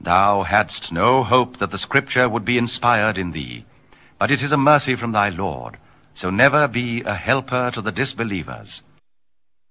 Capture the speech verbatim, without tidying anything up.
Thou hadst no hope that the Scripture would be inspired in thee, but it is a mercy from thy Lord. So never be a helper to the disbelievers.